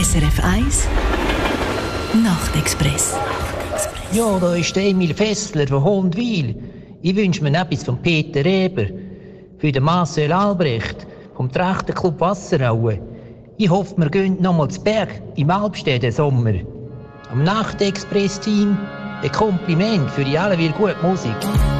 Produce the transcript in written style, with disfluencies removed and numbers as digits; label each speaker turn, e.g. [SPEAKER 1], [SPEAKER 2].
[SPEAKER 1] SRF 1 Nachtexpress.
[SPEAKER 2] Ja, da ist der Emil Fessler von Hondwil. Ich wünsche mir etwas von Peter Eber. Für den Marcel Albrecht vom Trachtenclub Wasseraue. Ich hoffe, wir gehen noch mal zu Berg im Alpsteden Sommer. Am Nachtexpress-Team ein Kompliment für die alle gute Musik.